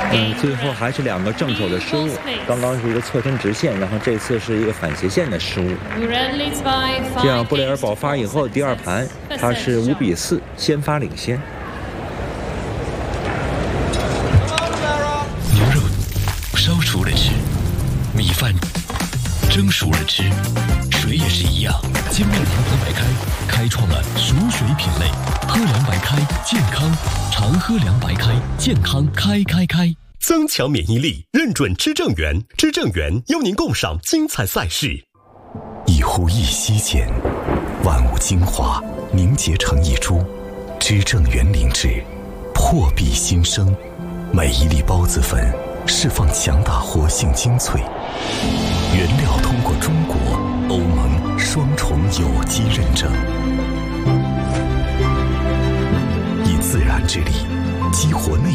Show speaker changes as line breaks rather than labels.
最后还是2个正手的失误，刚刚是一个侧身直线，然后这次是一个反斜线的失误。这样布雷尔保发以后，第2盘他是5比4先发领先。
牛肉烧熟了吃，米饭蒸熟了吃，水也是一样。精酿银河白开开创了熟水品类，喝凉白开健康，常喝凉白开健康开。
增强免疫力，认准知正源，知正源邀您共赏精彩赛事。
一呼一吸间，万物精华凝结成一株，知正源灵脂，破壁新生。每一粒孢子粉释放强大活性精粹，原料通过中国、欧盟双重有机认证，以自然之力激活内